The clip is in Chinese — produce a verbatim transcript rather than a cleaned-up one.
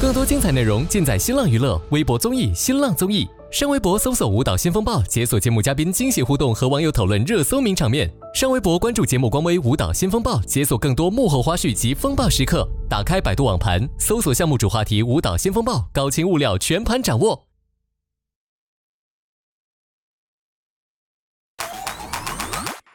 更多精彩内容尽在新浪娱乐微博综艺新浪综艺，上微博搜索舞蹈先锋报，解锁节目嘉宾惊喜互动和网友讨论热搜名场面。上微博关注节目官微舞蹈先锋报，解锁更多幕后花絮及风暴时刻。打开百度网盘，搜索项目主话题舞蹈先锋报，高清物料全盘掌握。